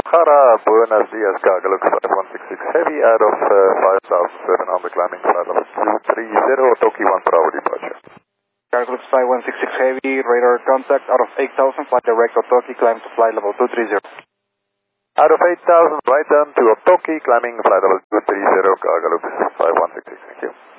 Jara, buenos dias, Gagalux 5166 Heavy out of 5,700 climbing flight level 230, Toki 1 per hour departure. Gagalux 5166 Heavy, radar contact out of 8,000, flight direct Otoki, climb to flight level 230. Out of 8,000, right down to Otoki, climbing flight level 230, Gagalux 5166, thank you.